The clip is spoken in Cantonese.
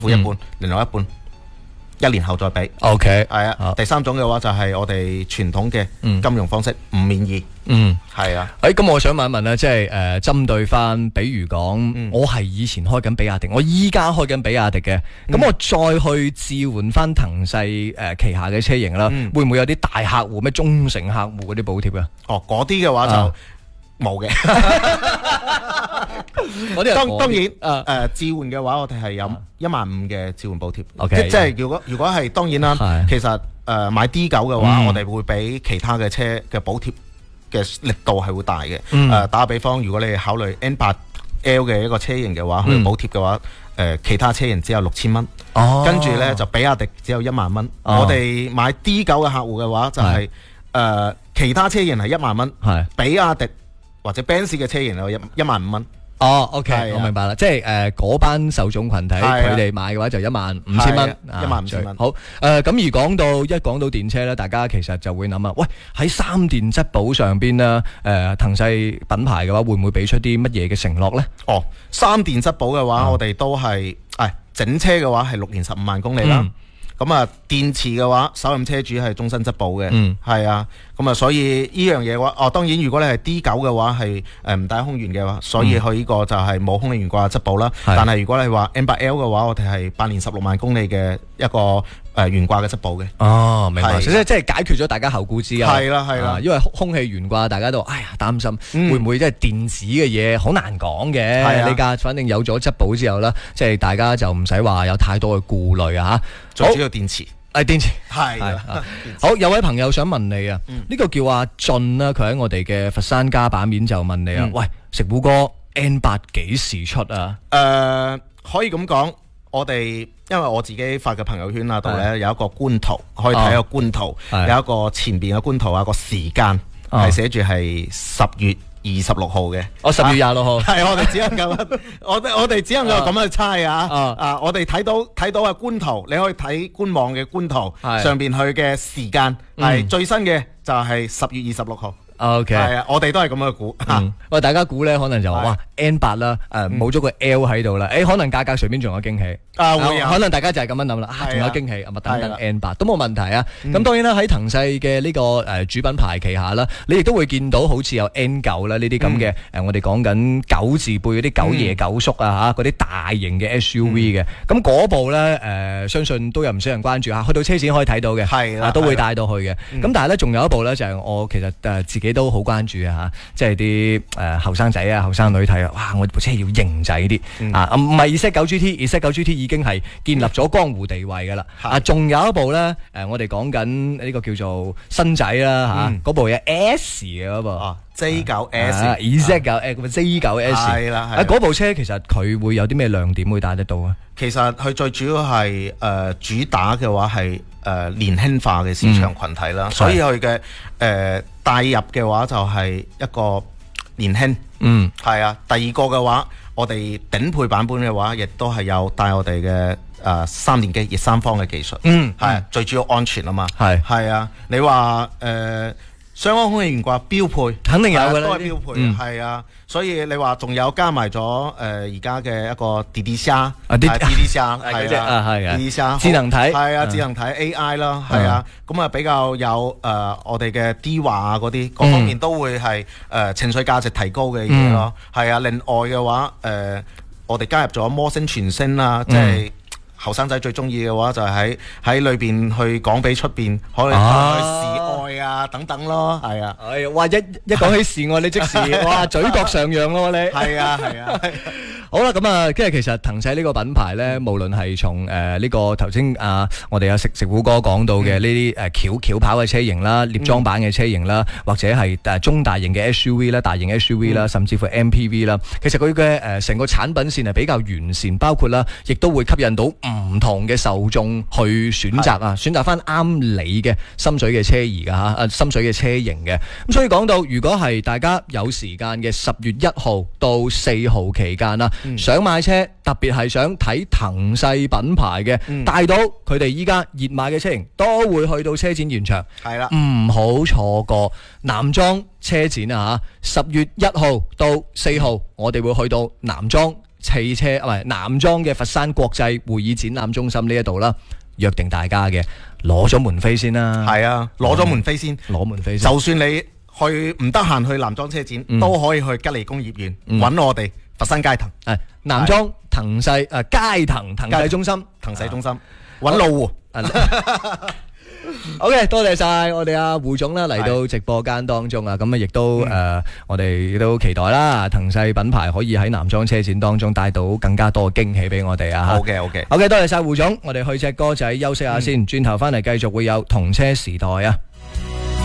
付一半，另外一半1年後再俾。 OK， 係啊。第三種嘅話就係我哋傳統嘅金融方式，唔免疫。係啊。 咁我想問一問咧，即係針對翻，比如講，我係以前開緊比亞迪，我依家開緊比亞迪嘅，咁我再去置換翻騰勢旗下嘅車型啦，會唔會有啲大客戶咩忠誠客戶嗰啲補貼啊？ 嗰啲嘅話就冇嘅。當然置換嘅話，我哋係有15000嘅置換補貼。即係如果係當然啦，其實買 D9嘅話，我哋會比其他嘅車嘅補貼嘅力度係會大嘅。打個比方，如果你考慮 N8L 嘅一個車型嘅話，佢補貼嘅話，其他車型只有6000蚊，跟住呢就比亞迪只有10000蚊。我哋買 D9嘅客戶嘅話，就係其他車型係10000蚊，比亞迪或者 Benz 嘅車型有15000蚊。 OK， 我明白啦，即係嗰班受眾群體，佢哋買嘅話就15000蚊 ，15000蚊。 好，咁而講到電車咧，大家其實就會諗啊，喂，喺三電質保上邊咧，騰勢品牌嘅話，會唔會俾出啲乜嘢嘅承諾咧？ 三電質保嘅話，我哋都係整車嘅話係6年15萬公里啦。咁啊，電池嘅話，首任車主係終身質保嘅，係啊。咁啊，所以呢樣嘢嘅話，當然如果你係 D9嘅話，係唔帶空懸嘅話，所以佢呢個就係冇空氣懸掛質保啦。但係如果你話 N8L 嘅話，我哋係8年16萬公里嘅一個懸掛嘅質保嘅。 明白。即係解決咗大家後顧之憂。係啦，因為空氣懸掛，大家都擔心會唔會即係電子嘅嘢好難講嘅。呢家反正有咗質保之後啦，即係大家就唔使話有太多嘅顧慮啊嚇。 最主要電池。 電池係好，有位朋友想問你啊，呢個叫阿俊啦，佢喺我哋嘅佛山家版面就問你啊，喂，食虎哥 N8 幾時出啊？ 可以咁講，我哋因為我自己發嘅朋友圈啊度咧有一個官圖，可以睇個官圖，有一個前邊嘅官圖啊個時間係寫住係10月26號嘅。 10月26號係我哋只能夠我哋只能夠咁去猜啊！我哋睇到嘅官圖，你可以睇官網嘅官圖上邊去嘅時間係最新嘅就係10月26號。 OK， 係啊，我哋都係咁樣估。 喂，大家估咧，可能就話哇 N8 啦，冇咗個 L 喺度啦，可能價格上面仲有驚喜。會可能大家就係咁樣諗啦，仲有驚喜，等等 N8 都冇問題啊。咁當然啦，喺騰勢嘅呢個主品牌旗下啦，你亦都會見到好似有 N9啦呢啲咁嘅我哋講緊9字輩嗰啲九爺九叔啊嗰啲大型嘅 SUV 嘅。咁嗰部咧相信都有唔少人關注下，去到車展可以睇到嘅，係啦，都會帶到去嘅。咁但係咧仲有一部咧就係我其實自己都好關注啊嚇，即係啲後生仔啊後生女睇啊，哇！我部車要型仔啲唔係 Z9 GT 已經係建立咗江湖地位噶啦。仲有一部咧我哋講緊呢個叫做新仔啦嚇，嗰部嘢 S 嘅嗰部Z9S，Z9S 係啦。嗰部車其實佢會有啲咩亮點會帶得到啊？ 其實佢最主要係主打嘅話係年輕化嘅市場群體啦，所以佢嘅帶入嘅話就係一個年輕，係啊。第二個嘅話，我哋頂配版本嘅話，亦都係有帶我哋嘅3電機熱三方嘅技術，係最主要安全啊嘛，係啊。你話雙安空氣懸掛標配， 肯定有嘅啦， 都係標配，係啊。所以你話仲有加埋咗而家嘅一個滴滴蝦，DD蝦係啊，DD蝦智能體係啊，智能體 AI 啦，係啊。咁啊比較有我哋嘅 D 話嗰啲各方面都會係情緒價值提高嘅嘢咯，係啊。另外嘅話我哋加入咗魔聲傳聲啦，即係後生仔最中意嘅話就係喺裏邊去講俾出邊可能去示愛啊等等咯，係啊。 哇！一講起示愛，你即時哇嘴角上揚咯你。係啊。好啦，咁啊，跟住其實騰勢呢個品牌咧，無論係從呢個頭先我哋有食虎哥講到嘅呢啲轎跑嘅車型啦、獵裝版嘅車型啦，或者係中大型嘅 SUV 啦、大型 SUV 啦，甚至乎 MPV 啦，其實佢嘅成個產品線係比較完善，包括啦，亦都會吸引到唔同嘅受眾去選擇選擇翻啱你嘅心水嘅車兒㗎心水嘅車型嘅。咁所以講到，如果係大家有時間嘅10月1號到4號期間啦，想買車，特別係想睇騰勢品牌嘅，帶到佢哋依家熱賣嘅車型，都會去到車展現場。係啦，唔好錯過南莊車展啊！10月1號到4號，我哋會去到南莊汽車唔係南莊嘅佛山國際會議展覽中心呢一度啦，約定大家嘅，攞咗門飛先啦。 係啊，攞咗門飛先， 攞門飛先。 就算你去唔得閒去南莊車展，都可以去吉利工業園揾我哋佛山街騰。 南莊騰勢街騰勢中心， 騰勢中心揾路湖。 OK， 多謝晒我哋阿胡總啦，嚟到直播間當中啊，咁啊亦都我哋亦都期待啦，騰勢品牌可以喺南莊車展當中帶到更加多嘅驚喜俾我哋啊。 好嘅， 多謝晒胡總，我哋去隻歌仔休息下先，轉頭翻嚟繼續會有同車時代啊。